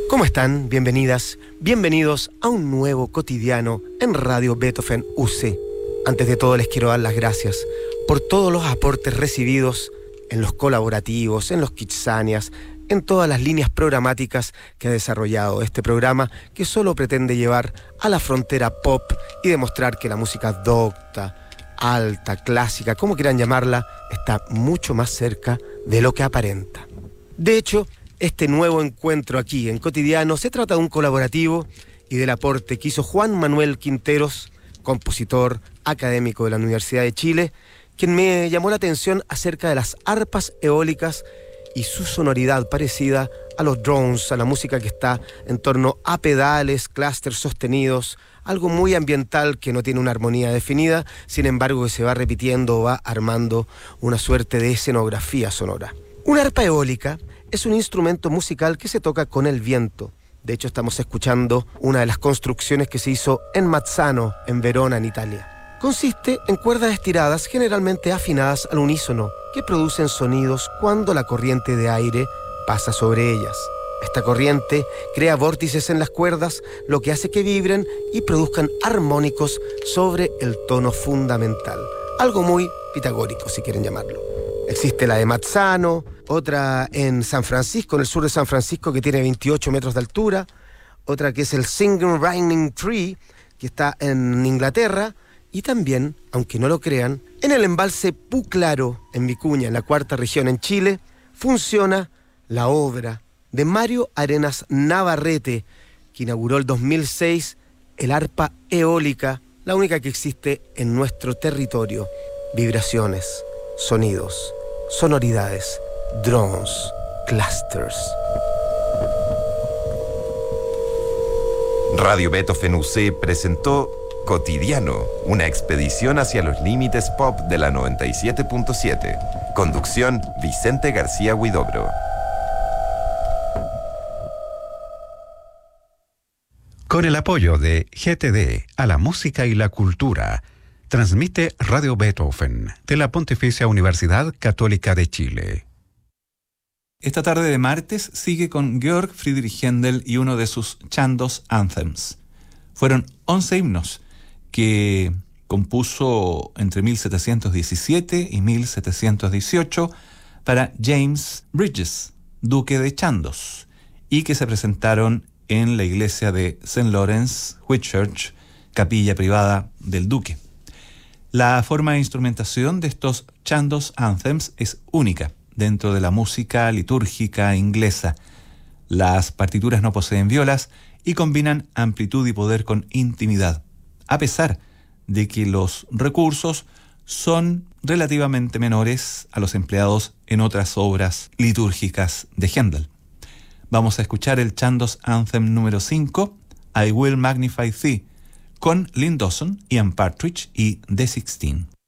¿Cómo están? Bienvenidas, bienvenidos a un nuevo cotidiano en Radio Beethoven UC. Antes de todo les quiero dar las gracias por todos los aportes recibidos en los colaborativos, en los Kitsanias, en todas las líneas programáticas que ha desarrollado este programa, que solo pretende llevar a la frontera pop y demostrar que la música docta, alta, clásica, como quieran llamarla, está mucho más cerca de lo que aparenta. De hecho, este nuevo encuentro aquí en Cotidiano se trata de un colaborativo y del aporte que hizo Juan Manuel Quinteros, compositor académico de la Universidad de Chile, quien me llamó la atención acerca de las arpas eólicas y su sonoridad parecida a los drones, a la música que está en torno a pedales, clústeres sostenidos, algo muy ambiental que no tiene una armonía definida, sin embargo que se va repitiendo o va armando una suerte de escenografía sonora. Una arpa eólica es un instrumento musical que se toca con el viento. De hecho, estamos escuchando una de las construcciones que se hizo en Mazzano, en Verona, en Italia. Consiste en cuerdas estiradas, generalmente afinadas al unísono, que producen sonidos cuando la corriente de aire pasa sobre ellas. Esta corriente crea vórtices en las cuerdas, lo que hace que vibren y produzcan armónicos sobre el tono fundamental. Algo muy pitagórico, si quieren llamarlo. Existe la de Mazzano, otra en San Francisco, en el sur de San Francisco, que tiene 28 metros de altura, otra que es el Singing Rhyming Tree, que está en Inglaterra, y también, aunque no lo crean, en el embalse Puclaro, en Vicuña, en la cuarta región en Chile, funciona la obra de Mario Arenas Navarrete, que inauguró el 2006 el arpa eólica, la única que existe en nuestro territorio. Vibraciones, sonidos, sonoridades, drones, clusters. Radio Beethoven UC presentó Cotidiano, una expedición hacia los límites pop de la 97.7. Conducción, Vicente García Huidobro. Con el apoyo de GTD a la música y la cultura, transmite Radio Beethoven de la Pontificia Universidad Católica de Chile. Esta tarde de martes sigue con Georg Friedrich Händel y uno de sus Chandos Anthems. Fueron 11 himnos que compuso entre 1717 y 1718 para James Bridges, duque de Chandos, y que se presentaron en la iglesia de St. Lawrence, Whitchurch, capilla privada del duque. La forma de instrumentación de estos Chandos Anthems es única dentro de la música litúrgica inglesa. Las partituras no poseen violas y combinan amplitud y poder con intimidad, a pesar de que los recursos son relativamente menores a los empleados en otras obras litúrgicas de Händel. Vamos a escuchar el Chandos Anthem número 5, I Will Magnify Thee, con Lynn Dawson, Ian Partridge y The Sixteen.